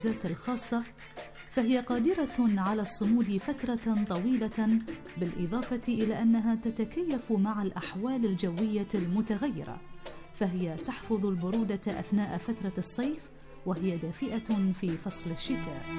الخاصة، فهي قادرة على الصمود فترة طويلة، بالإضافة إلى أنها تتكيف مع الأحوال الجوية المتغيرة، فهي تحفظ البرودة أثناء فترة الصيف وهي دافئة في فصل الشتاء.